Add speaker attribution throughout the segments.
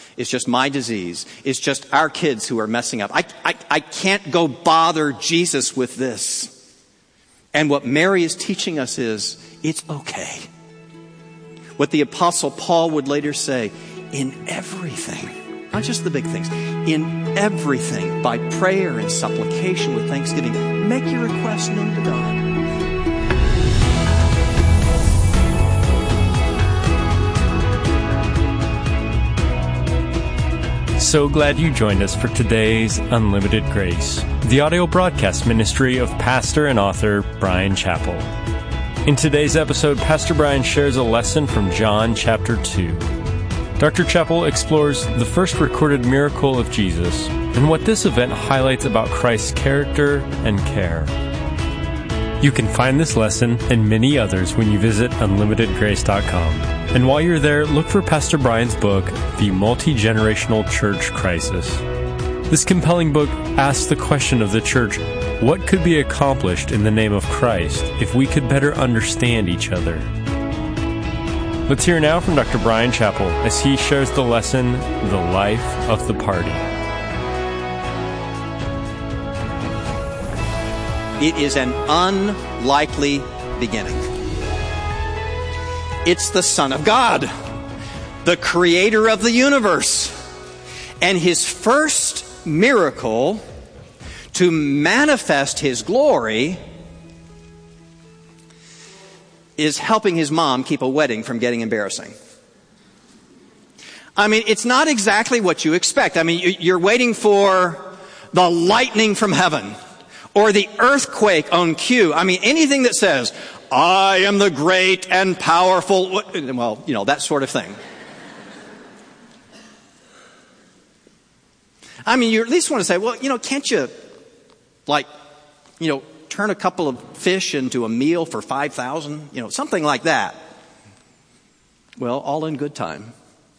Speaker 1: It's just my disease. It's just our kids who are messing up. I can't go bother Jesus with this. And what Mary is teaching us is, it's okay. What the Apostle Paul would later say, in everything, not just the big things, in everything, by prayer and supplication with thanksgiving, make your requests known to God.
Speaker 2: So glad you joined us for today's Unlimited Grace, the audio broadcast ministry of pastor and author Bryan Chapell. In today's episode, Pastor Bryan shares a lesson from John chapter 2. Dr. Chapell explores the first recorded miracle of Jesus and what this event highlights about Christ's character and care. You can find this lesson and many others when you visit unlimitedgrace.com. And while you're there, look for Pastor Bryan's book, The Multi-Generational Church Crisis. This compelling book asks the question of the church, what could be accomplished in the name of Christ if we could better understand each other? Let's hear now from Dr. Bryan Chapell as he shares the lesson, The Life of the Party.
Speaker 1: It is an unlikely beginning. It's the Son of God, the creator of the universe. And his first miracle to manifest his glory is helping his mom keep a wedding from getting embarrassing. I mean, it's not exactly what you expect. I mean, you're waiting for the lightning from heaven or the earthquake on cue. I mean, anything that says, I am the great and powerful, well, you know, that sort of thing. I mean, you at least want to say, well, you know, can't you, turn a couple of fish into a meal for 5,000? You know, something like that. Well, all in good time.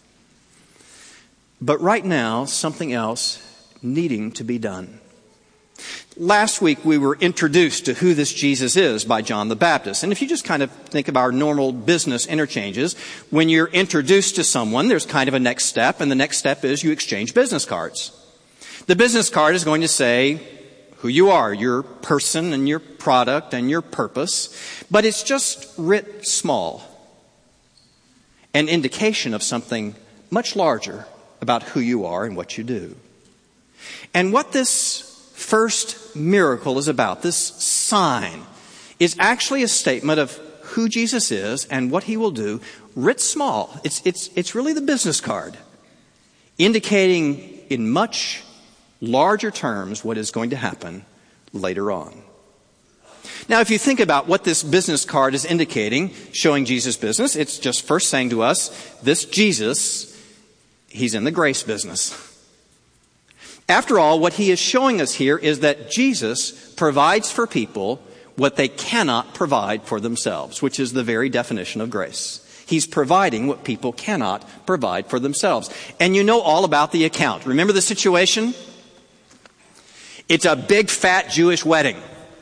Speaker 1: But right now, something else needing to be done. Last week, we were introduced to who this Jesus is by John the Baptist. And if you just kind of think of our normal business interchanges, when you're introduced to someone, there's kind of a next step. And the next step is you exchange business cards. The business card is going to say who you are, your person and your product and your purpose. But it's just writ small. An indication of something much larger about who you are and what you do. And what this first miracle is about, this sign, is actually a statement of who Jesus is and what he will do, writ small. It's really the business card, indicating in much larger terms what is going to happen later on. Now, if you think about what this business card is indicating, showing Jesus' business, it's just first saying to us, this Jesus, he's in the grace business. After all, what he is showing us here is that Jesus provides for people what they cannot provide for themselves, which is the very definition of grace. He's providing what people cannot provide for themselves. And you know all about the account. Remember the situation? It's a big fat Jewish wedding.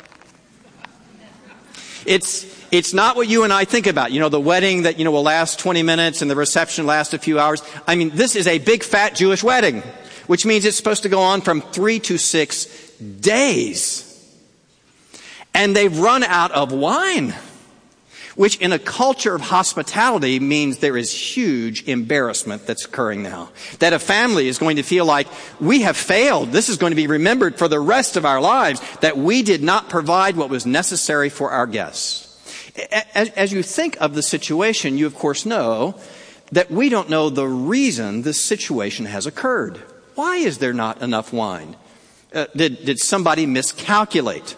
Speaker 1: It's not what you and I think about. You know, the wedding that, will last 20 minutes and the reception lasts a few hours. I mean, this is a big fat Jewish wedding, which means it's supposed to go on from 3 to 6 days. And they've run out of wine, which in a culture of hospitality means there is huge embarrassment that's occurring now. That a family is going to feel like, we have failed. This is going to be remembered for the rest of our lives, that we did not provide what was necessary for our guests. As you think of the situation, you of course know that we don't know the reason this situation has occurred. Why is there not enough wine? Did somebody miscalculate?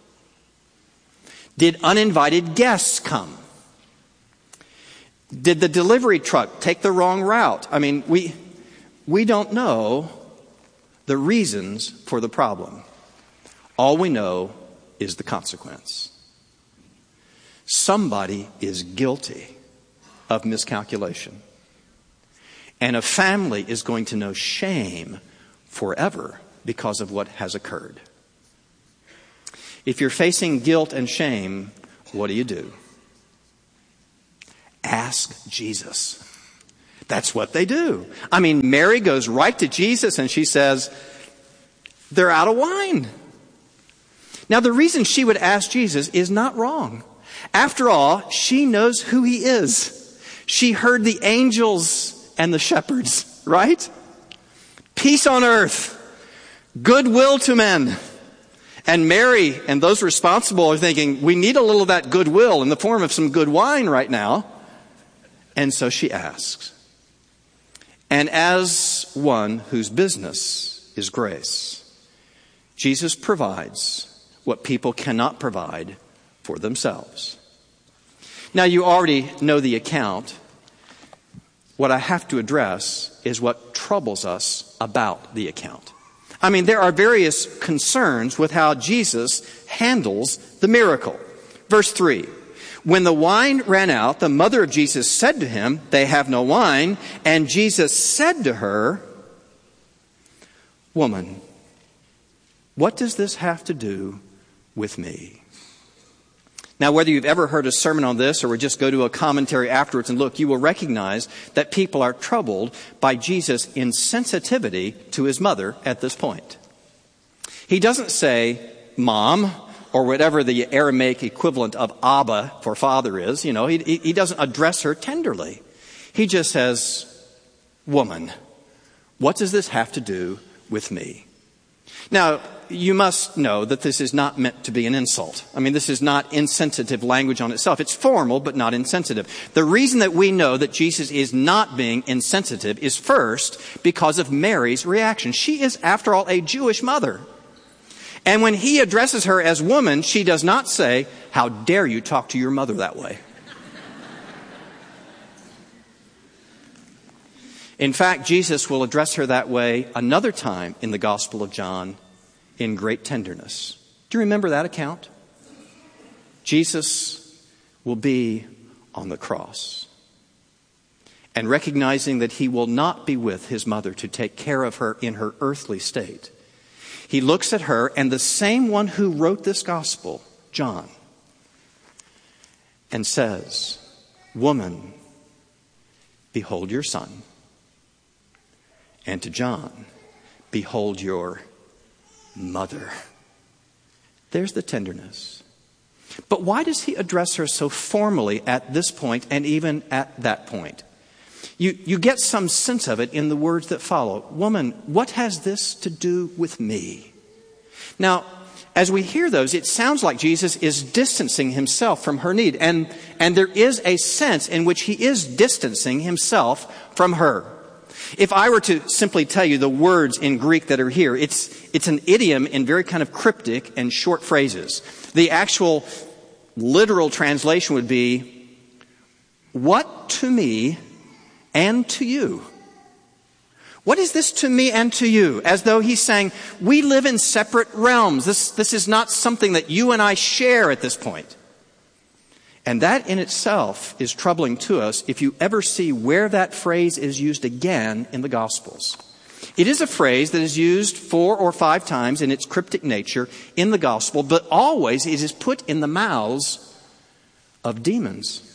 Speaker 1: Did uninvited guests come? Did the delivery truck take the wrong route? I mean, we don't know the reasons for the problem. All we know is the consequence. Somebody is guilty of miscalculation. And a family is going to know shame forever because of what has occurred. If you're facing guilt and shame, what do? Ask Jesus. That's what they do. I mean, Mary goes right to Jesus and she says, they're out of wine. Now, the reason she would ask Jesus is not wrong. After all, she knows who he is. She heard the angels and the shepherds, right? Peace on earth, goodwill to men. And Mary and those responsible are thinking, we need a little of that goodwill in the form of some good wine right now. And so she asks. And as one whose business is grace, Jesus provides what people cannot provide for themselves. Now, you already know the account. What I have to address is what troubles us about the account. I mean, there are various concerns with how Jesus handles the miracle. Verse 3, when the wine ran out, the mother of Jesus said to him, they have no wine. And Jesus said to her, woman, what does this have to do with me? Now, whether you've ever heard a sermon on this or would just go to a commentary afterwards and look, you will recognize that people are troubled by Jesus' insensitivity to his mother at this point. He doesn't say, Mom, or whatever the Aramaic equivalent of Abba for father is. You know, he doesn't address her tenderly. He just says, woman, what does this have to do with me? Now, you must know that this is not meant to be an insult. I mean, this is not insensitive language on itself. It's formal, but not insensitive. The reason that we know that Jesus is not being insensitive is first because of Mary's reaction. She is, after all, a Jewish mother. And when he addresses her as woman, she does not say, how dare you talk to your mother that way? In fact, Jesus will address her that way another time in the Gospel of John in great tenderness. Do you remember that account? Jesus will be on the cross. And recognizing that he will not be with his mother to take care of her in her earthly state, he looks at her, and the same one who wrote this gospel, John, and says, woman, behold your son. And to John, behold your mother. There's the tenderness. But why does he address her so formally at this point and even at that point? You get some sense of it in the words that follow. Woman, what has this to do with me? Now, as we hear those, it sounds like Jesus is distancing himself from her need. And there is a sense in which he is distancing himself from her. If I were to simply tell you the words in Greek that are here, it's an idiom in very kind of cryptic and short phrases. The actual literal translation would be, what to me and to you? What is this to me and to you? As though he's saying, we live in separate realms. This is not something that you and I share at this point. And that in itself is troubling to us if you ever see where that phrase is used again in the Gospels. It is a phrase that is used 4 or 5 times in its cryptic nature in the Gospel, but always it is put in the mouths of demons.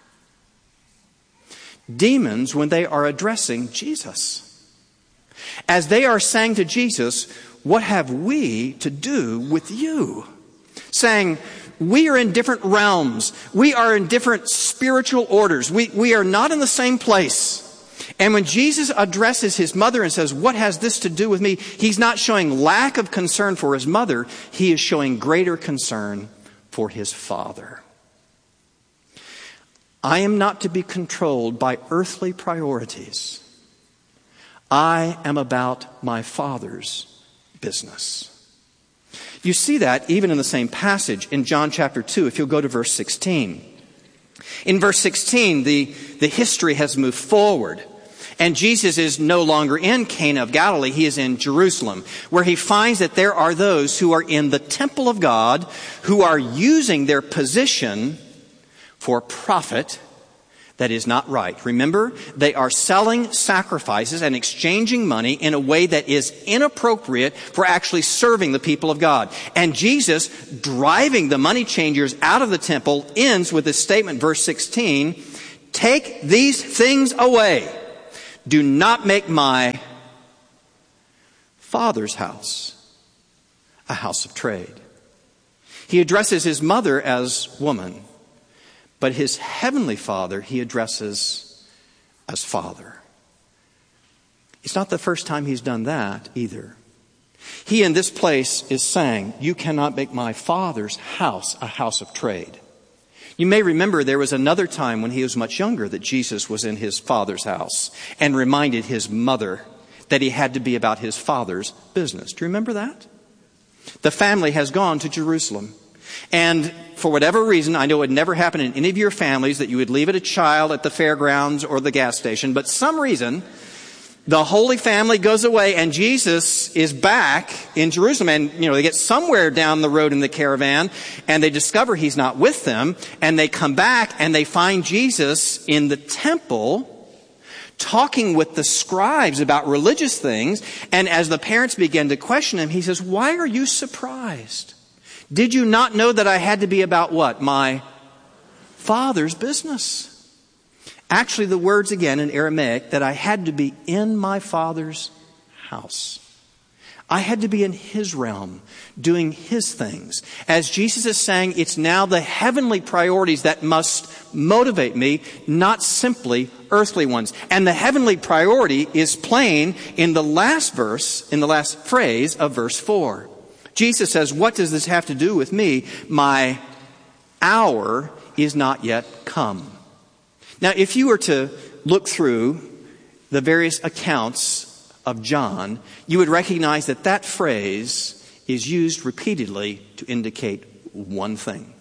Speaker 1: Demons when they are addressing Jesus. As they are saying to Jesus, what have we to do with you? Saying, we are in different realms. We are in different spiritual orders. We are not in the same place. And when Jesus addresses his mother and says, what has this to do with me? He's not showing lack of concern for his mother. He is showing greater concern for his Father. I am not to be controlled by earthly priorities. I am about my Father's business. You see that even in the same passage in John chapter 2, if you'll go to verse 16. In verse 16, the history has moved forward. And Jesus is no longer in Cana of Galilee. He is in Jerusalem, where he finds that there are those who are in the temple of God who are using their position for profit that is not right. Remember, they are selling sacrifices and exchanging money in a way that is inappropriate for actually serving the people of God. And Jesus, driving the money changers out of the temple, ends with this statement, verse 16, take these things away. do not make my Father's house a house of trade. He addresses his mother as woman, but his heavenly Father he addresses as Father. It's not the first time he's done that either. He in this place is saying, you cannot make my Father's house a house of trade. You may remember there was another time when he was much younger that Jesus was in his Father's house and reminded his mother that he had to be about his Father's business. Do you remember that? The family has gone to Jerusalem. And for whatever reason, I know it would never happen in any of your families that you would leave a child at the fairgrounds or the gas station, but some reason the Holy Family goes away and Jesus is back in Jerusalem. And, they get somewhere down the road in the caravan and they discover he's not with them. And they come back and they find Jesus in the temple talking with the scribes about religious things. And as the parents begin to question him, he says, why are you surprised? Did you not know that I had to be about what? My Father's business. Actually, the words again in Aramaic, that I had to be in my Father's house. I had to be in his realm, doing his things. As Jesus is saying, it's now the heavenly priorities that must motivate me, not simply earthly ones. And the heavenly priority is plain in the last verse, in the last phrase of verse 4. Jesus says, what does this have to do with me? My hour is not yet come. Now, if you were to look through the various accounts of John, you would recognize that that phrase is used repeatedly to indicate one thing.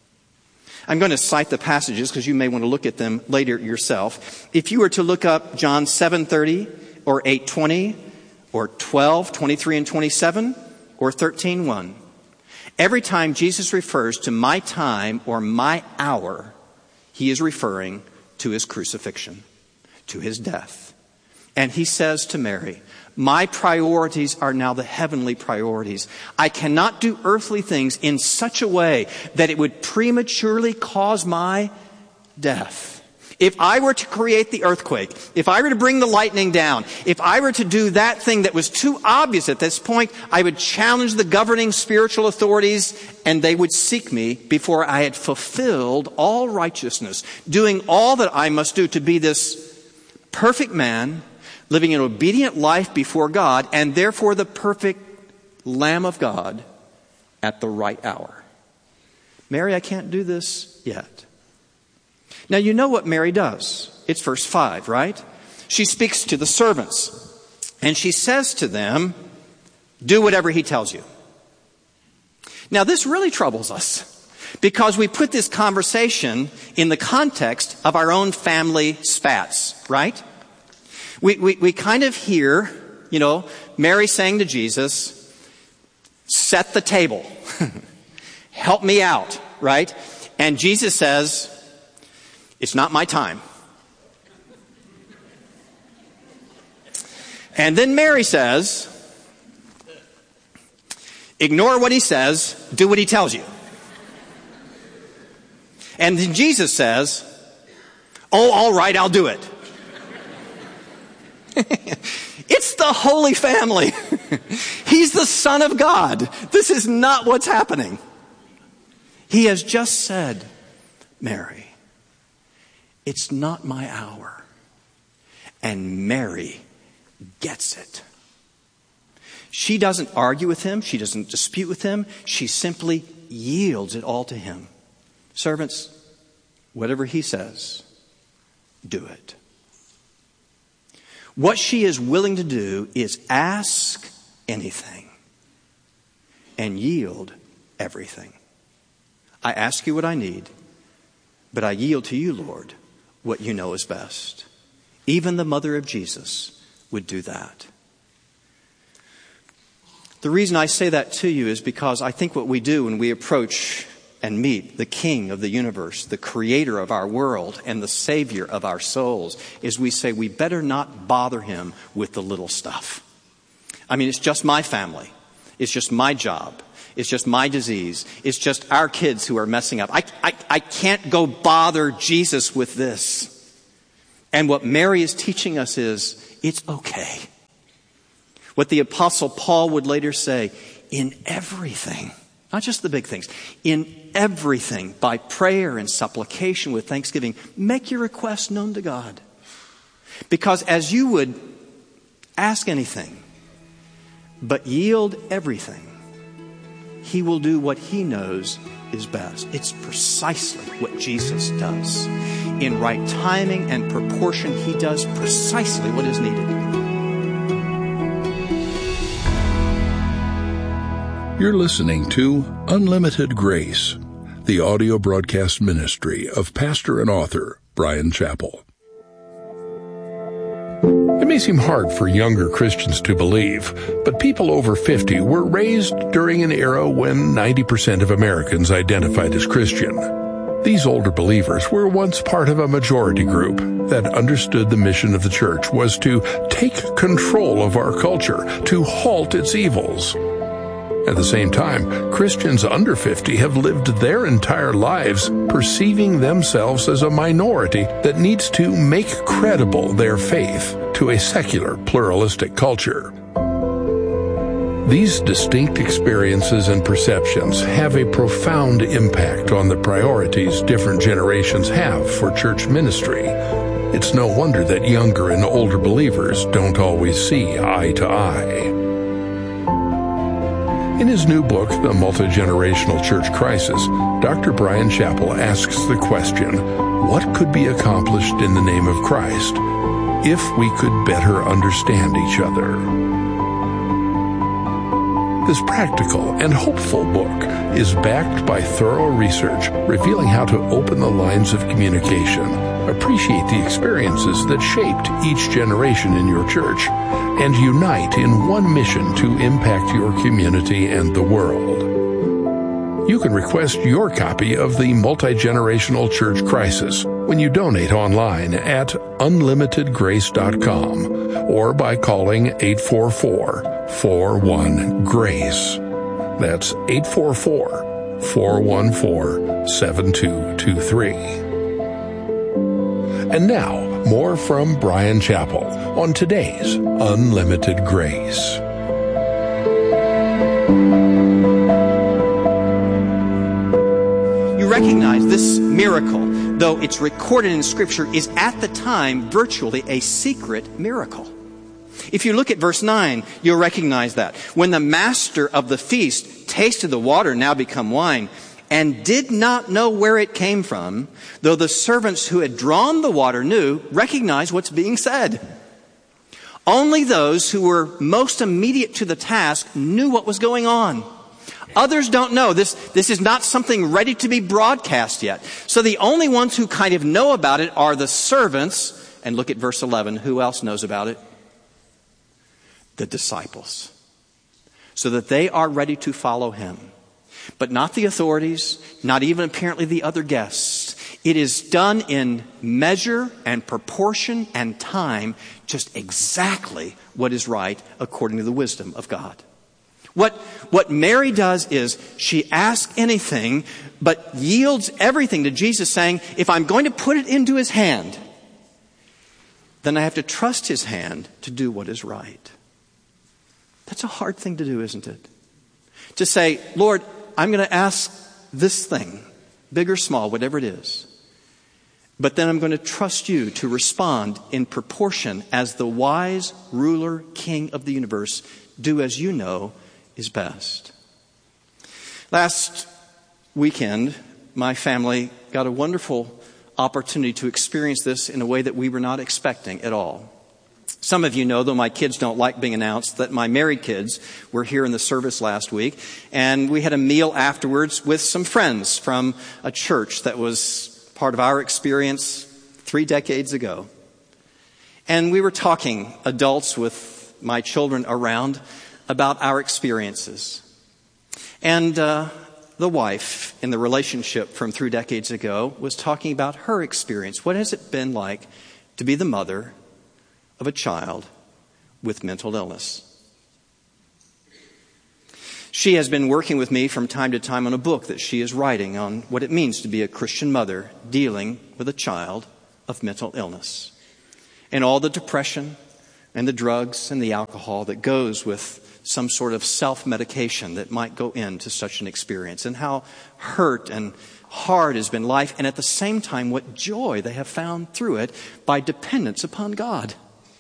Speaker 1: I'm going to cite the passages because you may want to look at them later yourself. If you were to look up John 7:30 or 8:20 or 12:23 and 27 or 13:1, every time Jesus refers to my time or my hour, he is referring to his crucifixion, to his death. And he says to Mary, my priorities are now the heavenly priorities. I cannot do earthly things in such a way that it would prematurely cause my death. If I were to create the earthquake, if I were to bring the lightning down, if I were to do that thing that was too obvious at this point, I would challenge the governing spiritual authorities and they would seek me before I had fulfilled all righteousness, doing all that I must do to be this perfect man, living an obedient life before God, and therefore the perfect Lamb of God at the right hour. Mary, I can't do this yet. Now, you know what Mary does. It's verse 5, right? She speaks to the servants, and she says to them, do whatever he tells you. Now, this really troubles us because we put this conversation in the context of our own family spats, right? We kind of hear, Mary saying to Jesus, set the table, help me out, right? And Jesus says, it's not my time. And then Mary says, ignore what he says, do what he tells you. And then Jesus says, oh, all right, I'll do it. It's the Holy Family. He's the Son of God. This is not what's happening. He has just said, Mary, it's not my hour. And Mary gets it. She doesn't argue with him. She doesn't dispute with him. She simply yields it all to him. Servants, whatever he says, do it. What she is willing to do is ask anything and yield everything. I ask you what I need, but I yield to you, Lord, what you know is best. Even the mother of Jesus would do that. The reason I say that to you is because I think what we do when we approach and meet the King of the universe, the creator of our world and the Savior of our souls, is we say we better not bother him with the little stuff. I mean, it's just my family. It's just my job. It's just my disease. It's just our kids who are messing up. I can't go bother Jesus with this. And what Mary is teaching us is, it's okay. What the Apostle Paul would later say, in everything, not just the big things, in everything, by prayer and supplication with thanksgiving, make your requests known to God. Because as you would ask anything, but yield everything, He will do what He knows is best. It's precisely what Jesus does. In right timing and proportion, He does precisely what is needed.
Speaker 3: You're listening to Unlimited Grace, the audio broadcast ministry of pastor and author Bryan Chapell. It may seem hard for younger Christians to believe, but people over 50 were raised during an era when 90% of Americans identified as Christian. These older believers were once part of a majority group that understood the mission of the church was to take control of our culture, to halt its evils. At the same time, Christians under 50 have lived their entire lives perceiving themselves as a minority that needs to make credible their faith to a secular, pluralistic culture. These distinct experiences and perceptions have a profound impact on the priorities different generations have for church ministry. It's no wonder that younger and older believers don't always see eye to eye. In his new book, The Multi-Generational Church Crisis, Dr. Bryan Chapell asks the question, what could be accomplished in the name of Christ if we could better understand each other? This practical and hopeful book is backed by thorough research revealing how to open the lines of communication, appreciate the experiences that shaped each generation in your church, and unite in one mission to impact your community and the world. You can request your copy of the Multi-Generational Church Crisis when you donate online at unlimitedgrace.com or by calling 844-41-GRACE. That's 844-414-7223. And now, more from Bryan Chapell on today's Unlimited Grace.
Speaker 1: You recognize this miracle, though it's recorded in Scripture, is at the time virtually a secret miracle. If you look at verse 9, you'll recognize that. When the master of the feast tasted the water now become wine, and did not know where it came from, though the servants who had drawn the water knew, recognized what's being said. Only those who were most immediate to the task knew what was going on. Others don't know. This is not something ready to be broadcast yet. So the only ones who kind of know about it are the servants. And look at verse 11. Who else knows about it? The disciples. So that they are ready to follow him. But not the authorities, not even apparently the other guests. It is done in measure and proportion and time, just exactly what is right according to the wisdom of God. What Mary does is she asks anything, but yields everything to Jesus, saying, if I'm going to put it into his hand, then I have to trust his hand to do what is right. That's a hard thing to do, isn't it? To say, Lord, I'm going to ask this thing, big or small, whatever it is. But then I'm going to trust you to respond in proportion as the wise ruler, king of the universe, do as you know is best. Last weekend, my family got a wonderful opportunity to experience this in a way that we were not expecting at all. Some of you know, though my kids don't like being announced, that my married kids were here in the service last week, and we had a meal afterwards with some friends from a church that was part of our experience 3 decades ago. And we were talking, adults with my children around, about our experiences. And the wife in the relationship from 3 decades ago was talking about her experience. What has it been like to be the mother of a child with mental illness? She has been working with me from time to time on a book that she is writing on what it means to be a Christian mother dealing with a child of mental illness. and all the depression and the drugs and the alcohol that goes with some sort of self-medication that might go into such an experience, and how hurt and hard has been life, and at the same time what joy they have found through it by dependence upon God.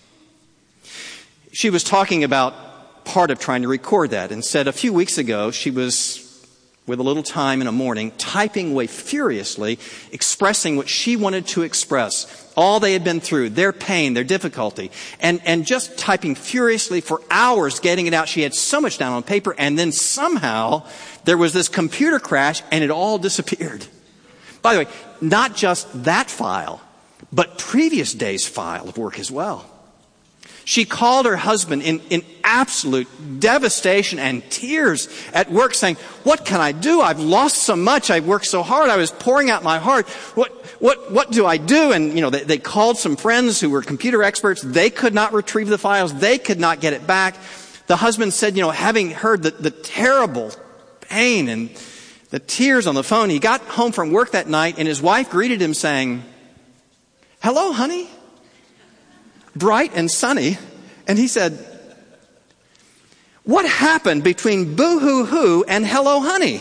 Speaker 1: She was talking about part of trying to record that and said a few weeks ago she was, with a little time in the morning, typing away furiously, expressing what she wanted to express, all they had been through, their pain, their difficulty, and just typing furiously for hours, getting it out. She had so much down on paper, and then somehow there was this computer crash and it all disappeared. By the way, not just that file, but previous days' file of work as well. She called her husband in absolute devastation and tears at work, saying, "What can I do? I've lost so much. I've worked so hard. I was pouring out my heart. What do I do?" And, they called some friends who were computer experts. They could not retrieve the files. They could not get it back. The husband said, having heard the terrible pain and the tears on the phone, he got home from work that night and his wife greeted him saying, "Hello, honey." Bright and sunny. And he said, "What happened between boo-hoo-hoo and hello, honey?"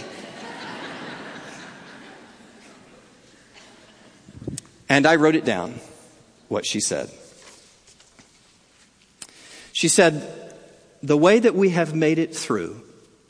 Speaker 1: And I wrote it down, what she said. She said, "The way that we have made it through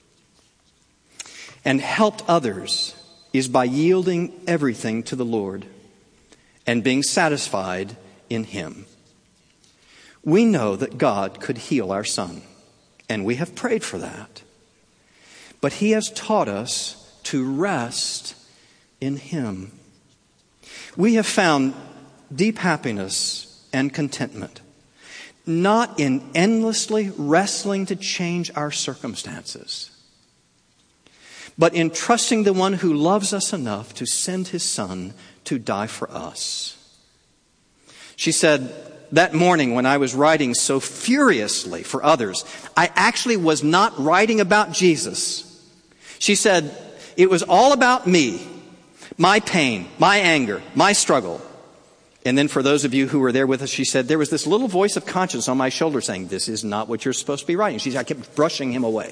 Speaker 1: and helped others is by yielding everything to the Lord and being satisfied in Him. We know that God could heal our son, and we have prayed for that. But He has taught us to rest in Him. We have found deep happiness and contentment, not in endlessly wrestling to change our circumstances, but in trusting the one who loves us enough to send His Son to die for us." She said, "That morning when I was writing so furiously for others, I actually was not writing about Jesus." She said, "It was all about me, my pain, my anger, my struggle." And then for those of you who were there with us, she said, there was this little voice of conscience on my shoulder saying, "This is not what you're supposed to be writing." She said, I kept brushing him away.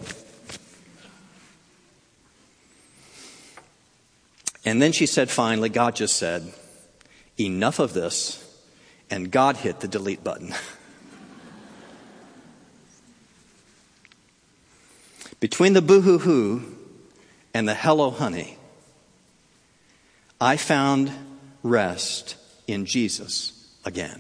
Speaker 1: And then she said, finally, God just said, "Enough of this." And God hit the delete button. Between the boo-hoo-hoo and the hello, honey, I found rest in Jesus again.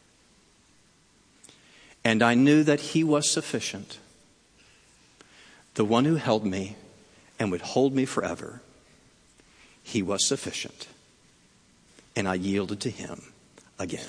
Speaker 1: And I knew that He was sufficient, the one who held me and would hold me forever. He was sufficient. And I yielded to Him again.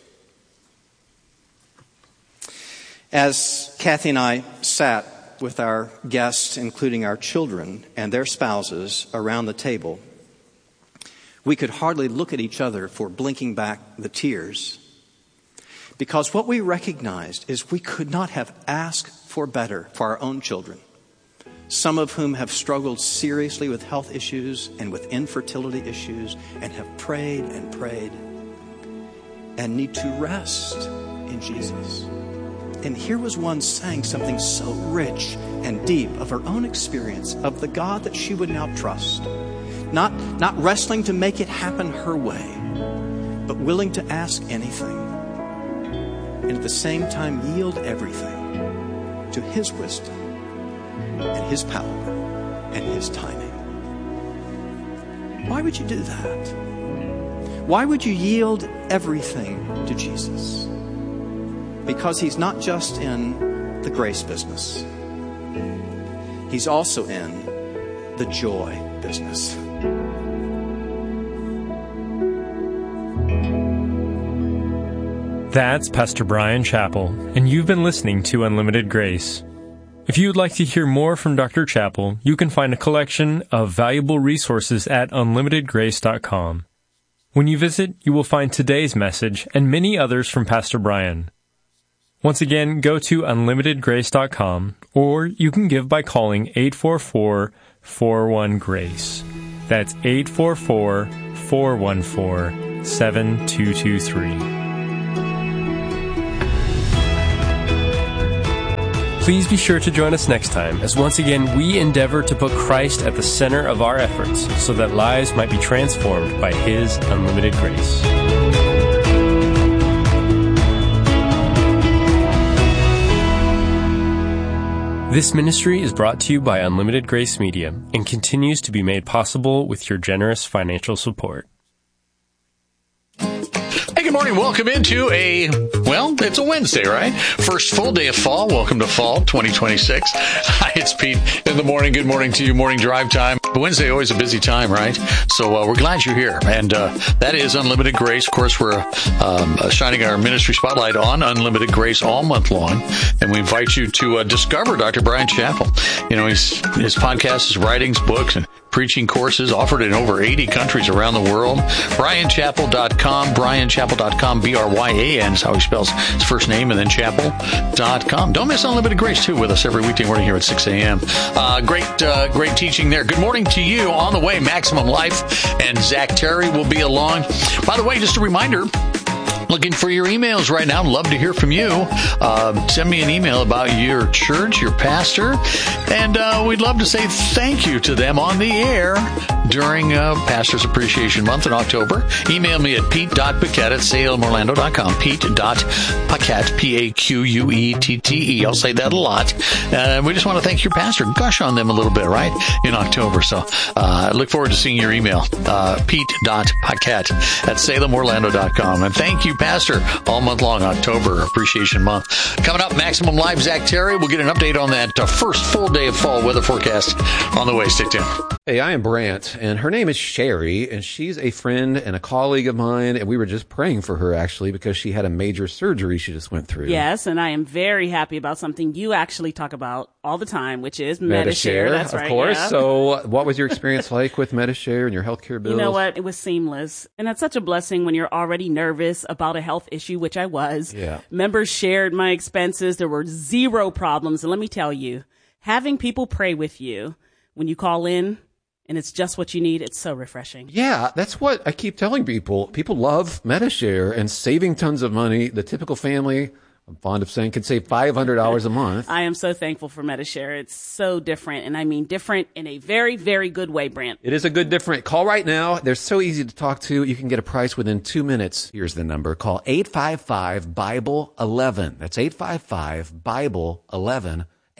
Speaker 1: As Kathy and I sat with our guests, including our children and their spouses, around the table, we could hardly look at each other for blinking back the tears, because what we recognized is we could not have asked for better for our own children, some of whom have struggled seriously with health issues and with infertility issues and have prayed and prayed and need to rest in Jesus. And here was one saying something so rich and deep of her own experience of the God that she would now trust. Not wrestling to make it happen her way, but willing to ask anything. And at the same time yield everything to His wisdom and His power and His timing. Why would you do that? Why would you yield everything to Jesus? Because He's not just in the grace business. He's also in the joy business.
Speaker 2: That's Pastor Bryan Chapell, and you've been listening to Unlimited Grace. If you would like to hear more from Dr. Chapell, you can find a collection of valuable resources at unlimitedgrace.com. When you visit, you will find today's message and many others from Pastor Bryan. Once again, go to unlimitedgrace.com, or you can give by calling 844-41-GRACE. That's 844-414-7223. Please be sure to join us next time, as once again we endeavor to put Christ at the center of our efforts so that lives might be transformed by His unlimited grace. This ministry is brought to you by Unlimited Grace Media and continues to be made possible with your generous financial support.
Speaker 4: Hey, good morning. Welcome into it's a Wednesday, right? First full day of fall. Welcome to fall 2026. Hi, it's Pete in the morning. Good morning to you. Morning drive time. Wednesday, always a busy time, right? So we're glad you're here. And that is Unlimited Grace. Of course, we're shining our ministry spotlight on Unlimited Grace all month long. And we invite you to discover Dr. Bryan Chapell. You know, his podcasts, his writings, books, and preaching courses offered in over 80 countries around the world. BryanChapell.com, BryanChapell.com, B-R-Y-A-N is how he spells his first name, and then Chapel.com. Don't miss Unlimited Grace, too, with us every weekday morning here at 6 a.m. Great teaching there. Good morning to you. On the way, Maximum Life, and Zach Terry will be along. By the way, just a reminder, looking for your emails right now. Love to hear from you. Send me an email about your church, your pastor, and we'd love to say thank you to them on the air during Pastor's Appreciation Month in October. Email me at pete.paquette@salemorlando.com. Pete.paquette, P-A-Q-U-E-T-T-E. I'll say that a lot. We just want to thank your pastor. Gush on them a little bit, right, in October. So I look forward to seeing your email. Pete.paquette@salemorlando.com. And thank you, Pastor, all month long, October Appreciation Month. Coming up, Maximum Live, Zach Terry. We'll get an update on that first full day of fall weather forecast on the way. Stay tuned.
Speaker 5: Hey, I am Brant, and her name is Sherry, and she's a friend and a colleague of mine, and we were just praying for her, actually, because she had a major surgery she just went through.
Speaker 6: Yes, and I am very happy about something you actually talk about all the time, which is Medi-Share. That's right,
Speaker 5: of course.
Speaker 6: Yeah.
Speaker 5: So what was your experience like with Medi-Share and your healthcare bills?
Speaker 6: You know what? It was seamless. And that's such a blessing when you're already nervous about a health issue, which I was.
Speaker 5: Yeah.
Speaker 6: Members shared my expenses. There were zero problems. And let me tell you, having people pray with you when you call in, and it's just what you need, it's so refreshing.
Speaker 5: Yeah, that's what I keep telling people. People love Medi-Share and saving tons of money. The typical family, I'm fond of saying, can save $500 a month.
Speaker 6: I am so thankful for Medi-Share. It's so different, and I mean different in a very, very good way, Brant.
Speaker 5: It is a good different. Call right now. They're so easy to talk to. You can get a price within 2 minutes. Here's the number. Call 855-BIBLE-11. That's 855-BIBLE-11.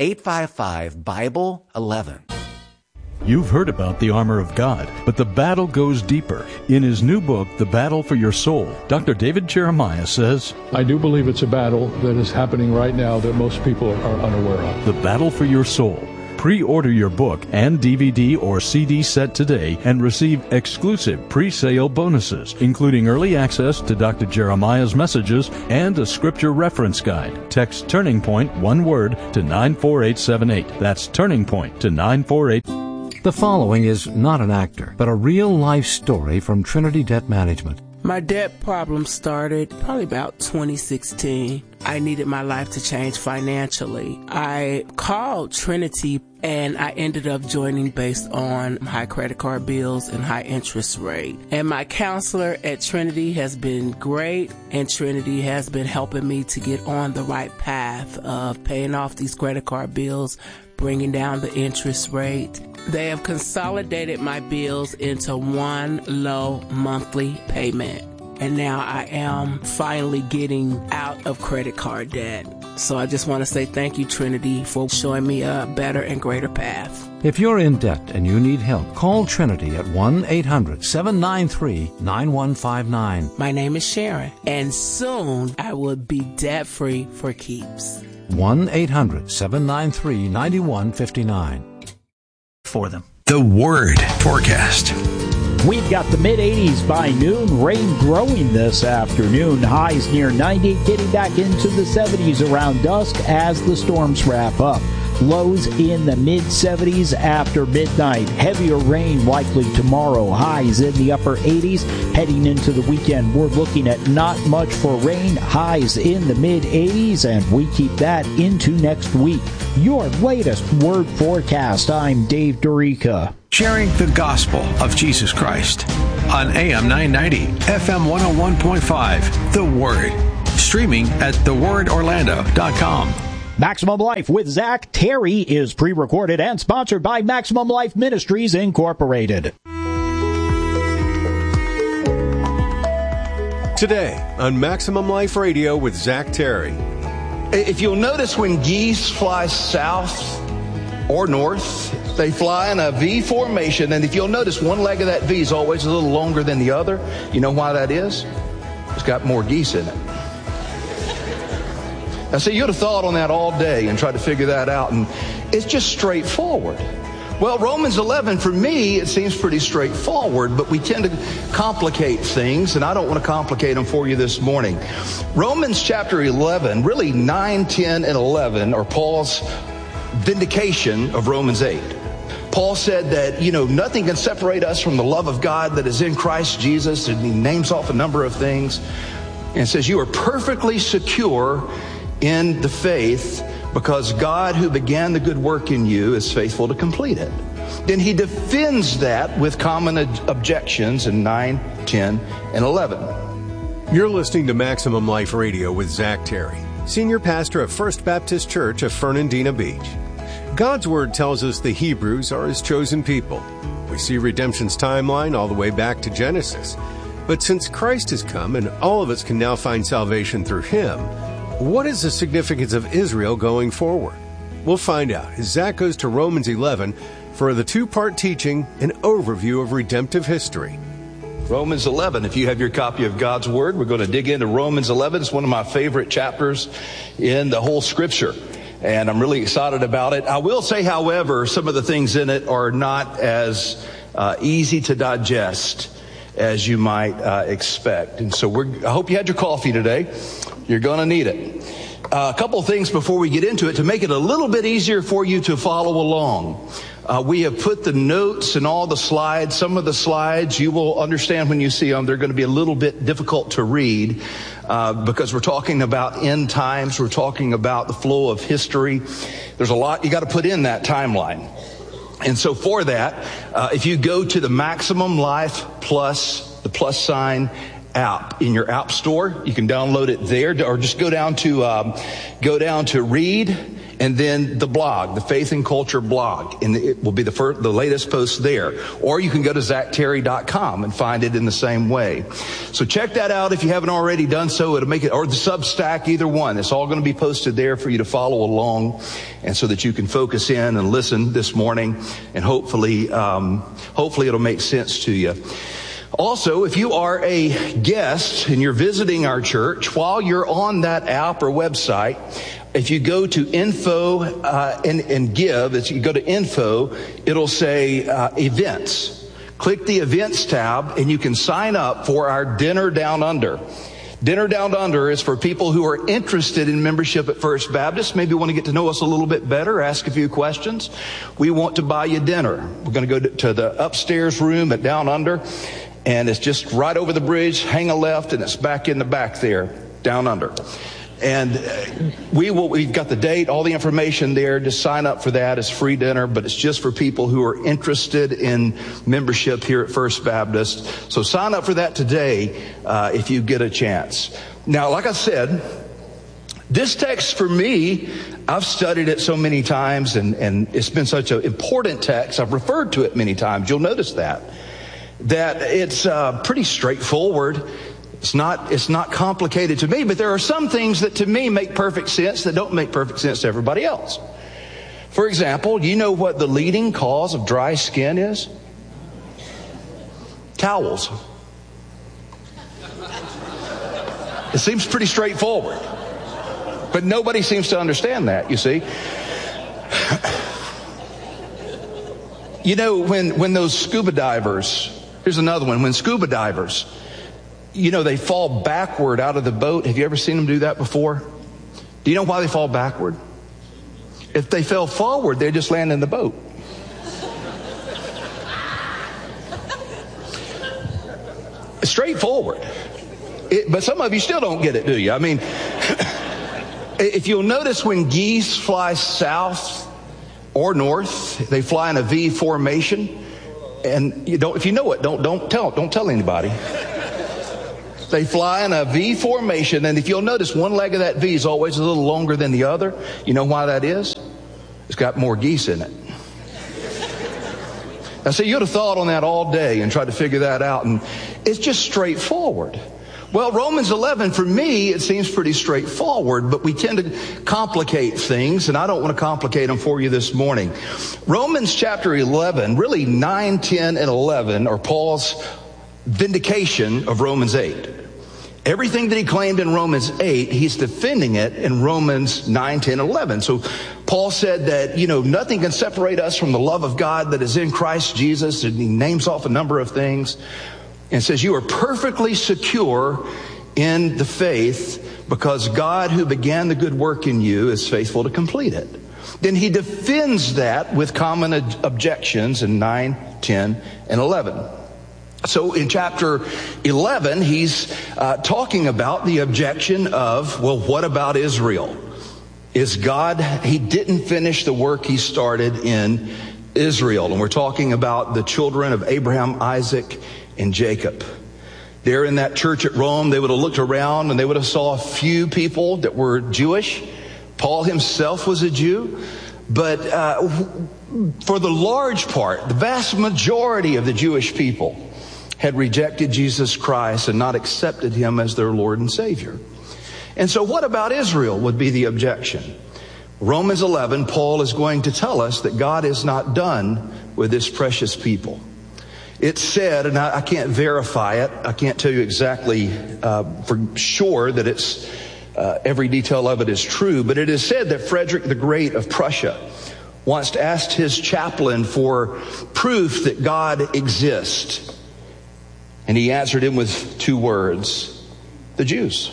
Speaker 5: 855-BIBLE-11.
Speaker 7: You've heard about the armor of God, but the battle goes deeper. In his new book, The Battle for Your Soul, Dr. David Jeremiah says,
Speaker 8: I do believe it's a battle that is happening right now that most people are unaware of.
Speaker 7: The Battle for Your Soul. Pre-order your book and DVD or CD set today and receive exclusive pre-sale bonuses, including early access to Dr. Jeremiah's messages and a scripture reference guide. Text Turning Point, one word, to 94878. That's Turning Point to 94878.
Speaker 9: The following is not an actor, but a real-life story from Trinity Debt Management.
Speaker 10: My debt problem started probably about 2016. I needed my life to change financially. I called Trinity and I ended up joining based on high credit card bills and high interest rate. And my counselor at Trinity has been great, and Trinity has been helping me to get on the right path of paying off these credit card bills, bringing down the interest rate. They have consolidated my bills into one low monthly payment. And now I am finally getting out of credit card debt. So I just want to say thank you, Trinity, for showing me a better and greater path.
Speaker 9: If you're in debt and you need help, call Trinity at 1-800-793-9159.
Speaker 10: My name is Sharon, and soon I will be debt-free for keeps.
Speaker 9: 1-800-793-9159.
Speaker 11: For them. The Word Forecast.
Speaker 12: We've got the mid-80s by noon, rain growing this afternoon, highs near 90, getting back into the 70s around dusk as the storms wrap up. Lows in the mid-70s after midnight. Heavier rain likely tomorrow. Highs in the upper 80s. Heading into the weekend, we're looking at not much for rain. Highs in the mid-80s, and we keep that into next week. Your latest Word Forecast. I'm Dave Dorica.
Speaker 11: Sharing the gospel of Jesus Christ on AM 990, FM 101.5, The Word. Streaming at thewordorlando.com.
Speaker 12: Maximum Life with Zach Terry is pre-recorded and sponsored by Maximum Life Ministries, Incorporated.
Speaker 13: Today on Maximum Life Radio with Zach Terry.
Speaker 14: If you'll notice, when geese fly south or north, they fly in a V formation. And if you'll notice, one leg of that V is always a little longer than the other. You know why that is? It's got more geese in it. Now, see, you'd have thought on that all day and tried to figure that out, and it's just straightforward. Well, Romans 11, for me, it seems pretty straightforward, but we tend to complicate things, and I don't want to complicate them for you this morning. Romans chapter 11, really 9, 10, and 11 are Paul's vindication of Romans 8. Paul said that, nothing can separate us from the love of God that is in Christ Jesus, and he names off a number of things, and says, you are perfectly secure in the faith because God who began the good work in you is faithful to complete it. Then he defends that with common objections in 9, 10, and 11.
Speaker 13: You're listening to Maximum Life Radio with Zach Terry, Senior Pastor of First Baptist Church of Fernandina Beach. God's Word tells us the Hebrews are His chosen people. We see redemption's timeline all the way back to Genesis. But since Christ has come and all of us can now find salvation through Him, what is the significance of Israel going forward? We'll find out as Zach goes to Romans 11 for the two-part teaching and overview of redemptive history.
Speaker 14: Romans 11, if you have your copy of God's Word, we're going to dig into Romans 11. It's one of my favorite chapters in the whole Scripture, and I'm really excited about it. I will say, however, some of the things in it are not as easy to digest as you might expect. And so I hope you had your coffee today. You're going to need it. A couple of things before we get into it to make it a little bit easier for you to follow along. We have put the notes and all the slides. Some of the slides you will understand when you see them. They're going to be a little bit difficult to read because we're talking about end times. We're talking about the flow of history. There's a lot you got to put in that timeline. And so for that, if you go to the Maximum Life Plus, the plus sign app in your app store, you can download it there, or just go down to read, and then the blog, the Faith and Culture blog, and it will be the latest post there. Or you can go to zachterry.com and find it in the same way. So check that out if you haven't already done so. It'll make it, or the Substack, either one. It's all going to be posted there for you to follow along, and so that you can focus in and listen this morning, and hopefully it'll make sense to you. Also, if you are a guest and you're visiting our church, while you're on that app or website, if you go to info and give, if you go to info, it'll say events. Click the events tab and you can sign up for our Dinner Down Under. Dinner Down Under is for people who are interested in membership at First Baptist, maybe want to get to know us a little bit better, ask a few questions. We want to buy you dinner. We're going to go to the upstairs room at Down Under. And it's just right over the bridge, hang a left, and it's back in the back there, Down Under. And we've got the date, all the information there. Just sign up for that. It's free dinner, but it's just for people who are interested in membership here at First Baptist. So sign up for that today if you get a chance. Now, like I said, this text for me, I've studied it so many times, and it's been such an important text. I've referred to it many times. You'll notice that it's pretty straightforward. It's not complicated to me, but there are some things that to me make perfect sense that don't make perfect sense to everybody else. For example, you know what the leading cause of dry skin is? Towels. It seems pretty straightforward, but nobody seems to understand that, you see. You know, when those scuba divers, here's another one, when scuba divers, they fall backward out of the boat. Have you ever seen them do that before? Do you know why they fall backward? If they fell forward, they'd just land in the boat. Straightforward. But some of you still don't get it, do you? I mean, if you'll notice, when geese fly south or north, they fly in a V formation. And if you know it, don't tell anybody. They fly in a V formation, and if you'll notice, one leg of that V is always a little longer than the other. You know why that is? It's got more geese in it. Now, see, you'd have thought on that all day and tried to figure that out, and it's just straightforward. Well, Romans 11, for me, it seems pretty straightforward, but we tend to complicate things, and I don't want to complicate them for you this morning. Romans chapter 11, really 9, 10, and 11 are Paul's vindication of Romans 8. Everything that he claimed in Romans 8, he's defending it in Romans 9, 10, 11. So Paul said that, nothing can separate us from the love of God that is in Christ Jesus, and he names off a number of things. And says, you are perfectly secure in the faith because God who began the good work in you is faithful to complete it. Then he defends that with common objections in 9, 10, and 11. So in chapter 11, he's talking about the objection of, well, what about Israel? He didn't finish the work he started in Israel. And we're talking about the children of Abraham, Isaac, and Jacob. There in that church at Rome, they would have looked around and they would have saw a few people that were Jewish. Paul himself was a Jew. But for the large part, the vast majority of the Jewish people had rejected Jesus Christ and not accepted him as their Lord and Savior. And so what about Israel would be the objection. Romans 11, Paul is going to tell us that God is not done with this precious people. It's said, and I can't verify it, I can't tell you exactly for sure that it's every detail of it is true, but it is said that Frederick the Great of Prussia once asked his chaplain for proof that God exists. And he answered him with 2 words, the Jews.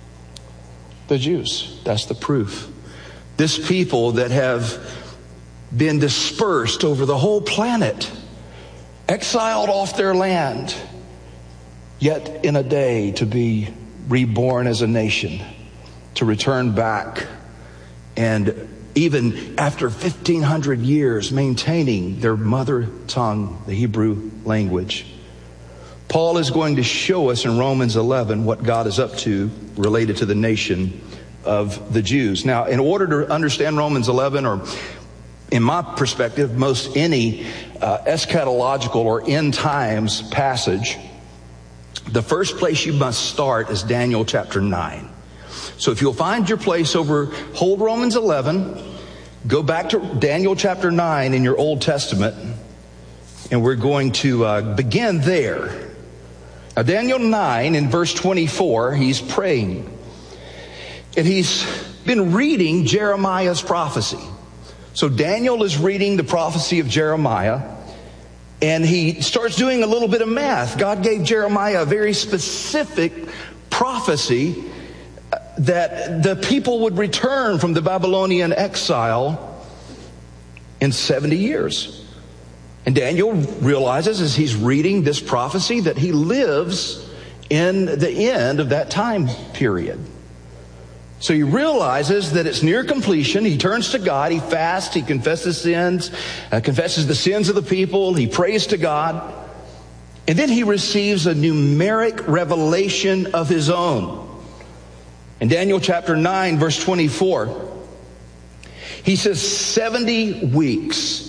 Speaker 14: The Jews, that's the proof. This people that have been dispersed over the whole planet, exiled off their land, yet in a day to be reborn as a nation, to return back, and even after 1,500 years maintaining their mother tongue, the Hebrew language. Paul is going to show us in Romans 11 what God is up to related to the nation of the Jews. Now, in order to understand Romans 11, or in my perspective, most any eschatological or end times passage, the first place you must start is Daniel chapter 9. So if you'll find your place hold Romans 11, go back to Daniel chapter 9 in your Old Testament, and we're going to begin there. Now, Daniel 9 in verse 24, he's praying, and he's been reading Jeremiah's prophecy. So Daniel is reading the prophecy of Jeremiah, and he starts doing a little bit of math. God gave Jeremiah a very specific prophecy that the people would return from the Babylonian exile in 70 years. And Daniel realizes as he's reading this prophecy that he lives in the end of that time period. So he realizes that it's near completion. He turns to God. He fasts. He confesses sins, confesses the sins of the people. He prays to God. And then he receives a numeric revelation of his own. In Daniel chapter 9, verse 24, he says 70 weeks.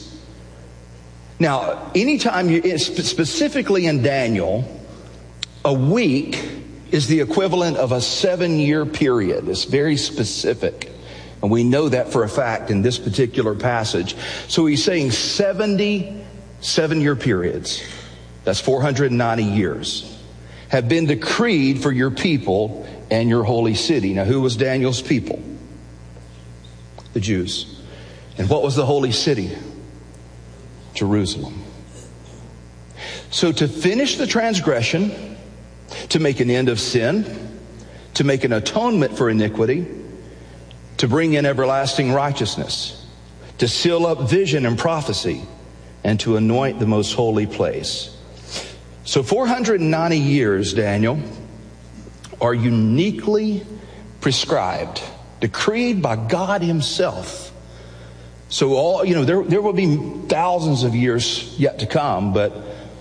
Speaker 14: Now, anytime specifically in Daniel, a week is the equivalent of a 7-year period. It's very specific. And we know that for a fact in this particular passage. So he's saying 70 7-year periods, that's 490 years, have been decreed for your people and your holy city. Now, who was Daniel's people? The Jews. And what was the holy city? Jerusalem. So to finish the transgression, to make an end of sin, to make an atonement for iniquity, to bring in everlasting righteousness, to seal up vision and prophecy, and to anoint the most holy place. So 490 years, Daniel, are uniquely prescribed, decreed by God himself. So there will be thousands of years yet to come, but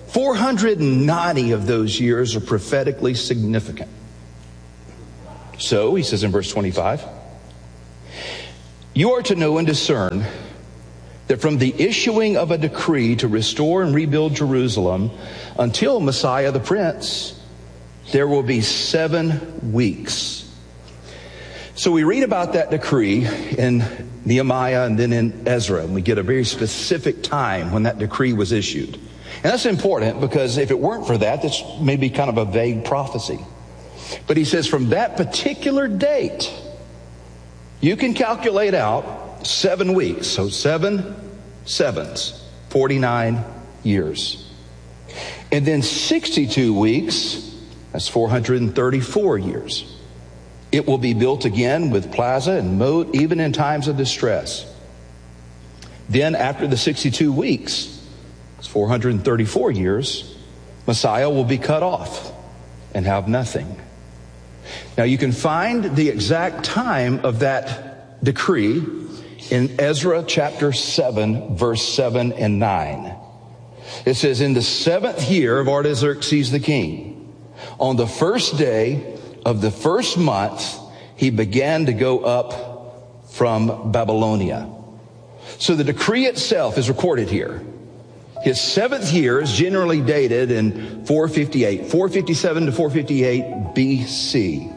Speaker 14: 490 of those years are prophetically significant. So, he says in verse 25, you are to know and discern that from the issuing of a decree to restore and rebuild Jerusalem until Messiah the Prince, there will be 7 weeks. So we read about that decree in Nehemiah and then in Ezra, and we get a very specific time when that decree was issued. And that's important because if it weren't for that, this may be kind of a vague prophecy. But he says from that particular date, you can calculate out 7 weeks. So 7 sevens, 49 years. And then 62 weeks, that's 434 years. It will be built again with plaza and moat, even in times of distress. Then after the 62 weeks, it's 434 years, Messiah will be cut off and have nothing. Now you can find the exact time of that decree in Ezra chapter 7, verse 7 and 9. It says, in the 7th year of Artaxerxes the king, on the first day of the first month, he began to go up from Babylonia. So the decree itself is recorded here. His 7th year is generally dated in 457 to 458 BC.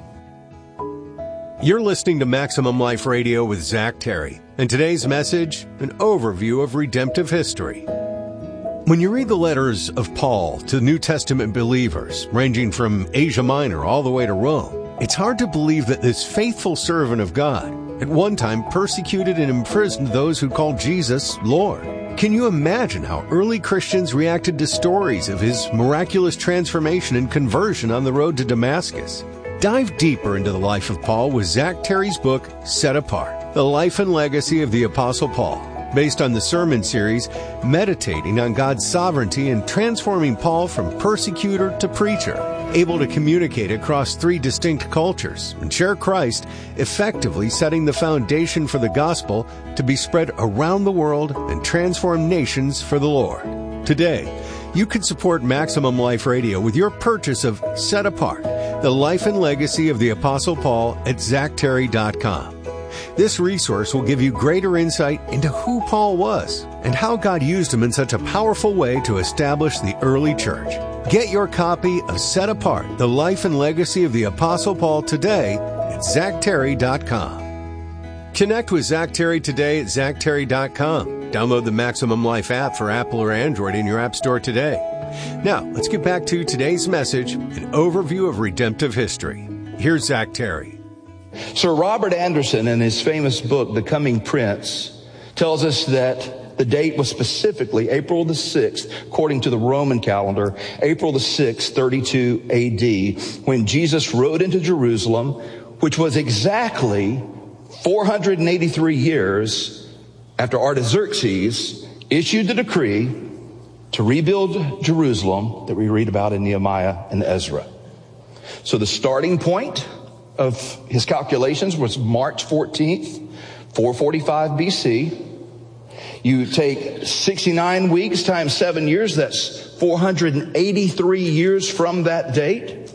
Speaker 13: You're listening to Maximum Life Radio with Zach Terry, and today's message, an overview of redemptive history. When you read the letters of Paul to New Testament believers, ranging from Asia Minor all the way to Rome, it's hard to believe that this faithful servant of God at one time persecuted and imprisoned those who called Jesus Lord. Can you imagine how early Christians reacted to stories of his miraculous transformation and conversion on the road to Damascus? Dive deeper into the life of Paul with Zach Terry's book, Set Apart, The Life and Legacy of the Apostle Paul, based on the sermon series meditating on God's sovereignty and transforming Paul from persecutor to preacher, able to communicate across 3 distinct cultures and share Christ, effectively setting the foundation for the gospel to be spread around the world and transform nations for the Lord. Today, you can support Maximum Life Radio with your purchase of Set Apart, The Life and Legacy of the Apostle Paul at ZachTerry.com. This resource will give you greater insight into who Paul was and how God used him in such a powerful way to establish the early church. Get your copy of Set Apart, The Life and Legacy of the Apostle Paul today at ZachTerry.com. Connect with Zach Terry today at ZachTerry.com. Download the Maximum Life app for Apple or Android in your app store today. Now, let's get back to today's message, an overview of redemptive history. Here's Zach Terry.
Speaker 14: Sir Robert Anderson, in his famous book, The Coming Prince, tells us that the date was specifically April the 6th, according to the Roman calendar, April the 6th, 32 AD, when Jesus rode into Jerusalem, which was exactly 483 years after Artaxerxes issued the decree to rebuild Jerusalem that we read about in Nehemiah and Ezra. So the starting point of his calculations was March 14th, 445 BC. You take 69 weeks times 7 years, that's 483 years from that date.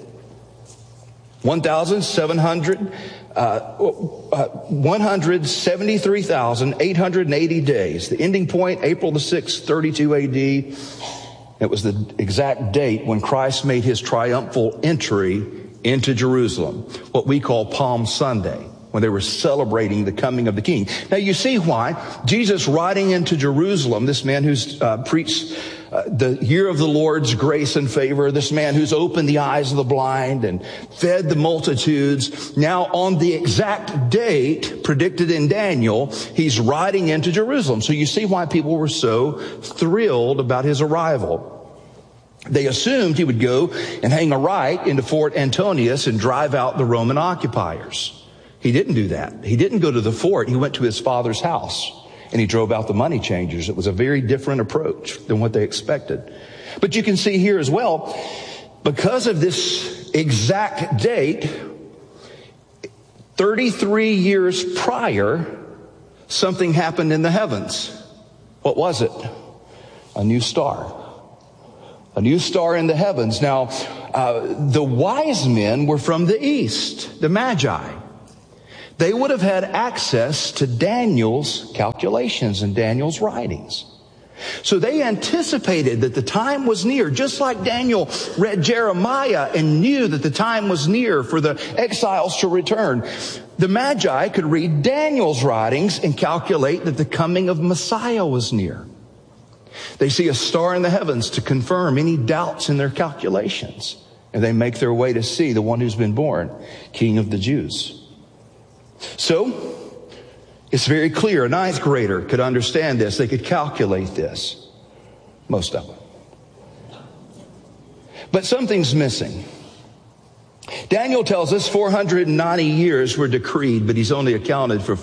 Speaker 14: 173,880 days. The ending point, April the 6th, 32 AD. It was the exact date when Christ made his triumphal entry into Jerusalem, what we call Palm Sunday, when they were celebrating the coming of the King. Now you see why Jesus riding into Jerusalem, this man who's preached the year of the Lord's grace and favor, this man who's opened the eyes of the blind and fed the multitudes, now on the exact date predicted in Daniel, he's riding into Jerusalem. So you see why people were so thrilled about his arrival. They assumed he would go and hang a right into Fort Antonius and drive out the Roman occupiers. He didn't do that. He didn't go to the fort. He went to his father's house and he drove out the money changers. It was a very different approach than what they expected. But you can see here as well, because of this exact date, 33 years prior, something happened in the heavens. What was it? A new star. A new star in the heavens. Now, the wise men were from the east, the Magi. They would have had access to Daniel's calculations and Daniel's writings. So they anticipated that the time was near, just like Daniel read Jeremiah and knew that the time was near for the exiles to return. The Magi could read Daniel's writings and calculate that the coming of Messiah was near. They see a star in the heavens to confirm any doubts in their calculations. And they make their way to see the one who's been born, King of the Jews. So, it's very clear. A ninth grader could understand this. They could calculate this. Most of them. But something's missing. Daniel tells us 490 years were decreed, but he's only accounted for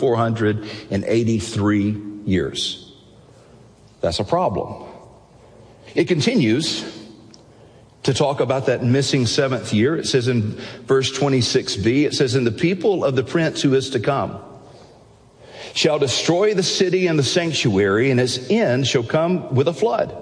Speaker 14: 483 years. That's a problem. It continues to talk about that missing seventh year. It says in verse 26b, it says, "And the people of the prince who is to come shall destroy the city and the sanctuary, and its end shall come with a flood.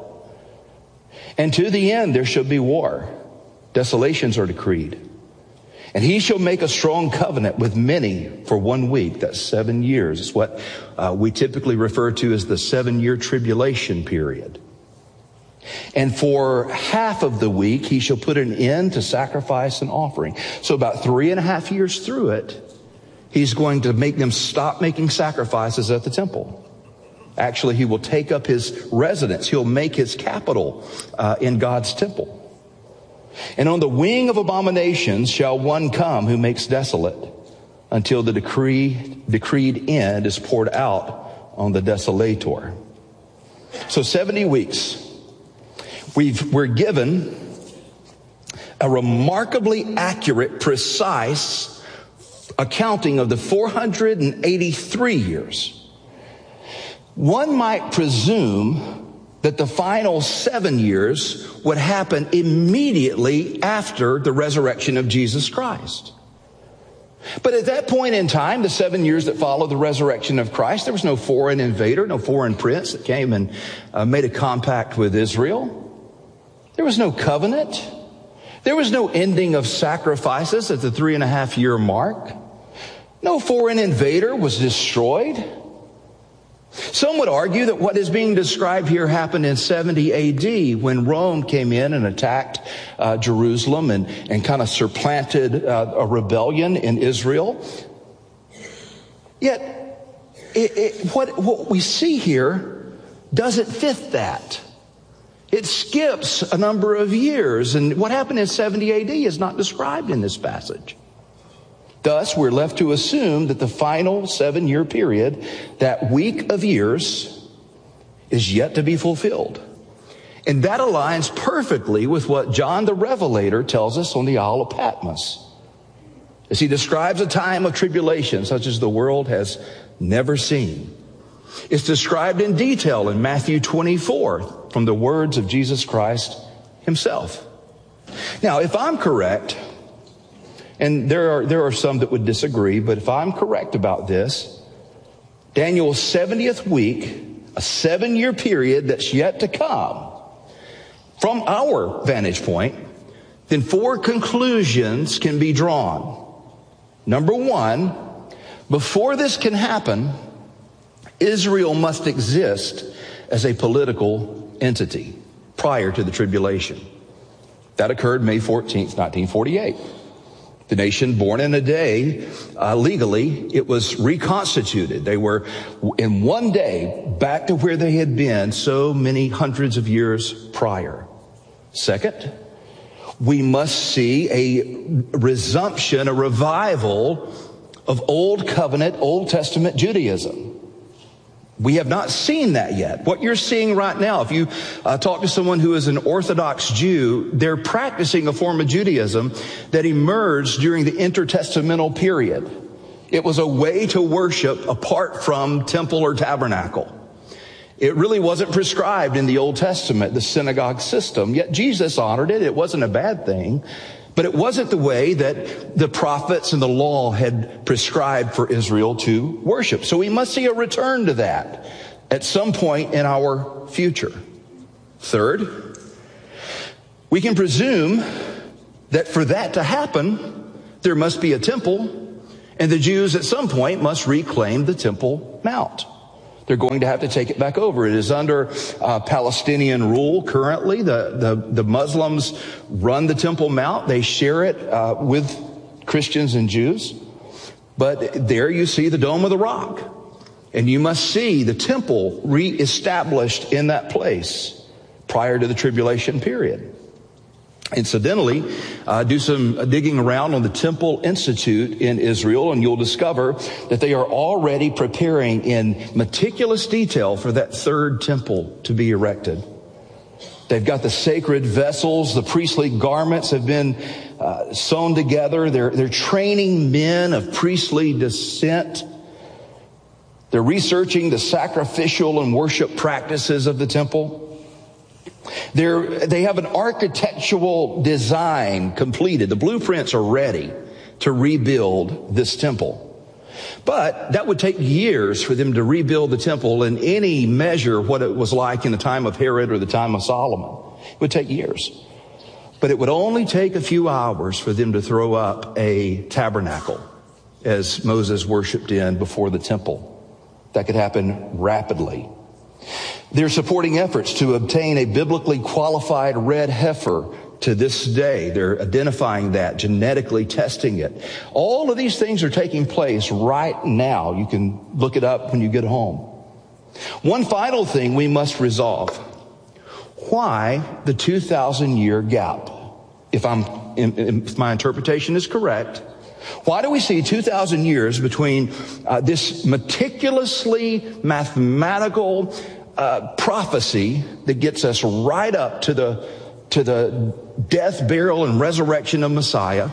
Speaker 14: And to the end there shall be war. Desolations are decreed. And he shall make a strong covenant with many for 1 week." That's 7 years. It's what we typically refer to as the 7-year tribulation period. "And for half of the week he shall put an end to sacrifice and offering." So about 3.5 years through it, he's going to make them stop making sacrifices at the temple. Actually, he will take up his residence. He'll make his capital in God's temple. "And on the wing of abominations shall one come who makes desolate, until the decreed end is poured out on the desolator." So 70 weeks. We're given a remarkably accurate, precise accounting of the 483 years. One might presume that the final 7 years would happen immediately after the resurrection of Jesus Christ. But at that point in time, the 7 years that followed the resurrection of Christ, there was no foreign invader, no foreign prince that came and made a compact with Israel. There was no covenant. There was no ending of sacrifices at the 3.5-year mark. No foreign invader was destroyed. Some would argue that what is being described here happened in 70 AD when Rome came in and attacked Jerusalem and kind of supplanted a rebellion in Israel. Yet, what we see here doesn't fit that. It skips a number of years, and what happened in 70 AD is not described in this passage. Thus, we're left to assume that the final 7-year period, that week of years, is yet to be fulfilled. And that aligns perfectly with what John the Revelator tells us on the Isle of Patmos, as he describes a time of tribulation such as the world has never seen. It's described in detail in Matthew 24 from the words of Jesus Christ himself. Now, if I'm correct, and there are some that would disagree, but if I'm correct about this, Daniel's 70th week, a 7-year period that's yet to come, from our vantage point, then 4 conclusions can be drawn. Number 1, before this can happen, Israel must exist as a political entity prior to the tribulation. That occurred May 14th, 1948. The nation born in a day, legally, it was reconstituted. They were in one day back to where they had been so many hundreds of years prior. Second, we must see a resumption, a revival of Old Covenant, Old Testament Judaism. We have not seen that yet. What you're seeing right now, if you talk to someone who is an Orthodox Jew, they're practicing a form of Judaism that emerged during the intertestamental period. It was a way to worship apart from temple or tabernacle. It really wasn't prescribed in the Old Testament, the synagogue system, yet Jesus honored it. It wasn't a bad thing. But it wasn't the way that the prophets and the law had prescribed for Israel to worship. So we must see a return to that at some point in our future. Third, We can presume that for that to happen, there must be a temple, and the Jews at some point must reclaim the Temple Mount. They're going to have to take it back over. It is under Palestinian rule currently. The Muslims run the Temple Mount. They share it with Christians and Jews. But there you see the Dome of the Rock. And you must see the temple reestablished in that place prior to the tribulation period. Incidentally, do some digging around on the Temple Institute in Israel, and you'll discover that they are already preparing in meticulous detail for that third temple to be erected. They've got the sacred vessels, the priestly garments have been sewn together. They're training men of priestly descent. They're researching the sacrificial and worship practices of the temple. They have an architectural design completed. The blueprints are ready to rebuild this temple. But that would take years for them to rebuild the temple in any measure what it was like in the time of Herod or the time of Solomon. It would take years. But it would only take a few hours for them to throw up a tabernacle as Moses worshiped in before the temple. That could happen rapidly. They're supporting efforts to obtain a biblically qualified red heifer to this day. They're identifying that, genetically testing it. All of these things are taking place right now. You can look it up when you get home. One final thing we must resolve. Why the 2,000-year gap? If my interpretation is correct, why do we see 2,000 years between this meticulously mathematical prophecy that gets us right up to the death, burial, and resurrection of Messiah?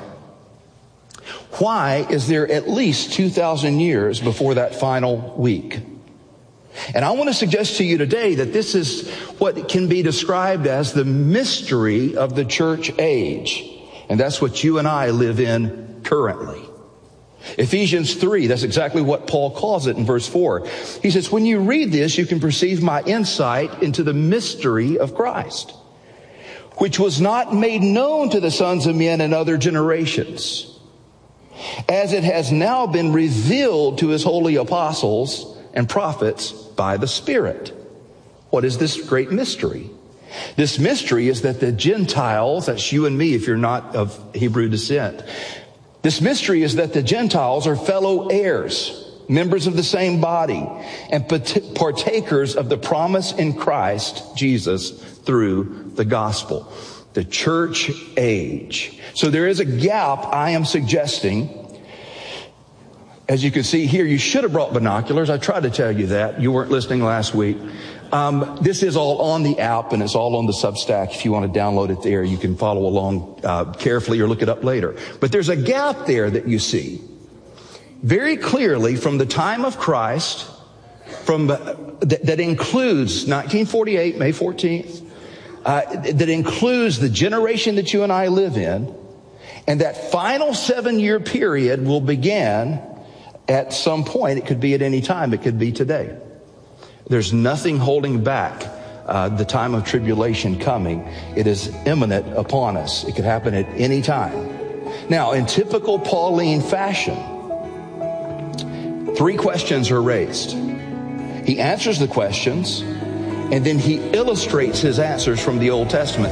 Speaker 14: Why is there at least 2,000 years before that final week? And I want to suggest to you today that this is what can be described as the mystery of the church age. And that's what you and I live in currently. Ephesians 3, that's exactly what Paul calls it in verse 4. He says, when you read this, you can perceive my insight into the mystery of Christ, which was not made known to the sons of men in other generations, as it has now been revealed to his holy apostles and prophets by the Spirit. What is this great mystery? This mystery is that the Gentiles, that's you and me if you're not of Hebrew descent, this mystery is that the Gentiles are fellow heirs, members of the same body, and partakers of the promise in Christ Jesus through the gospel. The church age. So there is a gap, I am suggesting. As you can see here, you should have brought binoculars. I tried to tell you that. You weren't listening last week. This is all on the app and it's all on the Substack. If you want to download it there, you can follow along carefully or look it up later. But there's a gap there that you see very clearly from the time of Christ, that includes 1948, May 14th, that includes the generation that you and I live in, and that final 7-year period will begin at some point. It could be at any time. It could be today. There's nothing holding back the time of tribulation coming. It is imminent upon us. It could happen at any time. Now, in typical Pauline fashion, 3 questions are raised. He answers the questions, and then he illustrates his answers from the Old Testament.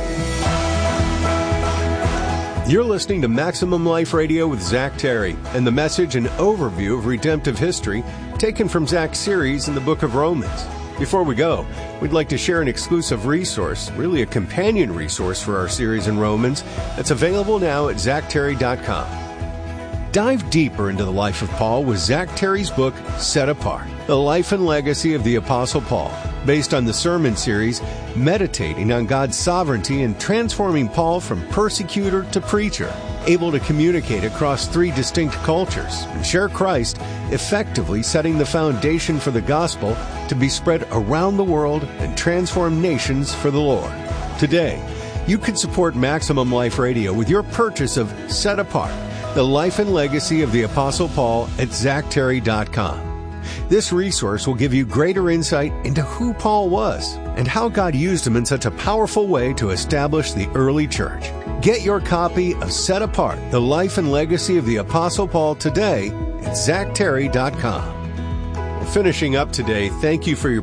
Speaker 13: You're listening to Maximum Life Radio with Zach Terry, and the message and overview of redemptive history taken from Zach's series in the book of Romans. Before we go, we'd like to share an exclusive resource, really a companion resource for our series in Romans, that's available now at ZachTerry.com. Dive deeper into the life of Paul with Zach Terry's book, Set Apart, The Life and Legacy of the Apostle Paul, based on the sermon series meditating on God's sovereignty and transforming Paul from persecutor to preacher, able to communicate across 3 distinct cultures and share Christ, effectively setting the foundation for the gospel to be spread around the world and transform nations for the Lord. Today, you can support Maximum Life Radio with your purchase of Set Apart, The Life and Legacy of the Apostle Paul at ZachTerry.com. This resource will give you greater insight into who Paul was, and how God used him in such a powerful way to establish the early church. Get your copy of Set Apart, The Life and Legacy of the Apostle Paul today at ZachTerry.com. Finishing up today, thank you for your